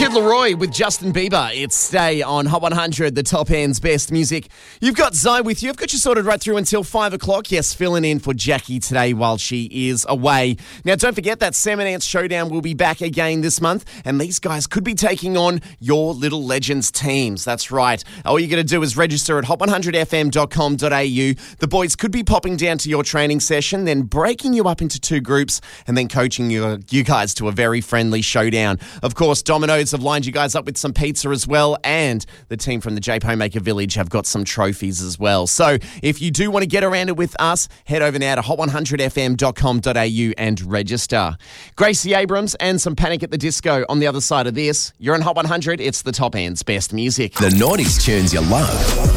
Kid Laroi with Justin Bieber. It's Stay on Hot 100, the top end's best music. You've got Zai with you. I've got you sorted right through until 5 o'clock. Yes, filling in for Jackie today while she is away. Now, don't forget that Sam and Ant Showdown will be back again this month, and these guys could be taking on your Little Legends teams. That's right. All you got to do is register at hot100fm.com.au. The boys could be popping down to your training session, then breaking you up into two groups, and then coaching you guys to a very friendly showdown. Of course, Domino's have lined you guys up with some pizza as well, and the team from the Jape Homemaker Village have got some trophies as well. So if you do want to get around it with us, head over now to hot100fm.com.au and register. Gracie Abrams and some Panic at the Disco on the other side of this. You're on Hot 100. It's the top end's best music. The 90s tunes you love.